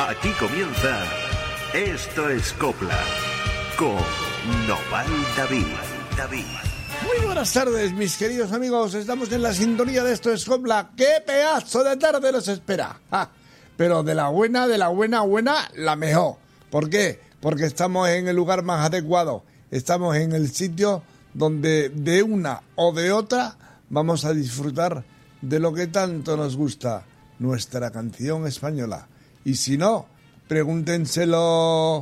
Aquí comienza Esto es Copla con Noval David. Muy buenas tardes, mis queridos amigos. Estamos en la sintonía de Esto es Copla. ¡Qué pedazo de tarde nos espera! ¡Ah! Pero de la buena, la mejor. ¿Por qué? Porque estamos en el lugar más adecuado. Estamos en el sitio donde de una o de otra vamos a disfrutar de lo que tanto nos gusta, nuestra canción española. Y si no, pregúntenselo